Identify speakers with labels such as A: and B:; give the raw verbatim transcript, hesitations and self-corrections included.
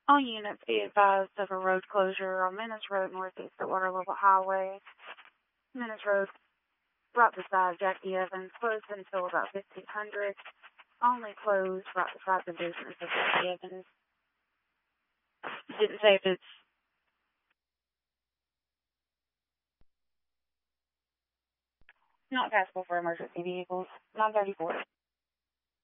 A: All units be advised of a road closure on Menace Road northeast of Water Level Highway. Menace Road, right beside Jackie Evans, closed until about fifteen hundred. Only closed right beside the business of Jackie Evans. Didn't say if it's not passable for emergency vehicles. nine thirty-four.